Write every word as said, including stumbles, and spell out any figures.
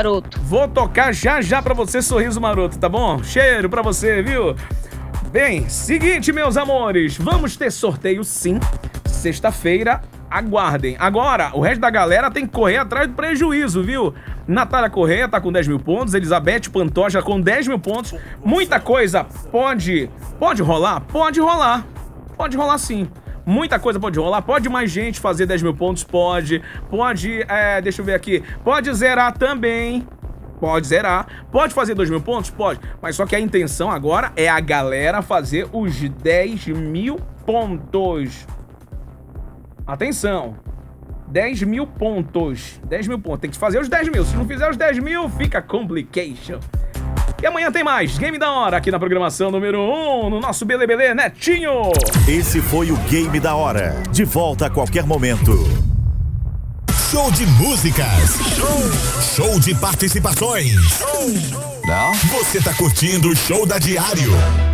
Maroto. Vou tocar já já pra você, Sorriso Maroto, tá bom? Cheiro pra você, viu? Bem, seguinte, meus amores, vamos ter sorteio sim, sexta-feira, aguardem. Agora, o resto da galera tem que correr atrás do prejuízo, viu? Natália Correia tá com dez mil pontos, Elizabeth Pantoja com dez mil pontos. Muita coisa pode, pode rolar? Pode rolar, pode rolar sim. Muita coisa pode rolar, pode mais gente fazer dez mil pontos, pode, pode, é, deixa eu ver aqui, pode zerar também. Pode zerar. Pode fazer dois mil pontos? Pode. Mas só que a intenção agora é a galera fazer os dez mil pontos. Atenção. dez mil pontos. dez mil pontos. Tem que fazer os dez mil. Se não fizer os dez mil, fica complication. E amanhã tem mais Game da Hora aqui na programação número um, no nosso Bele Bele Netinho. Esse foi o Game da Hora. De volta a qualquer momento. Show de músicas. Show, show de participações. Show. Não? Você tá curtindo o show da Diário.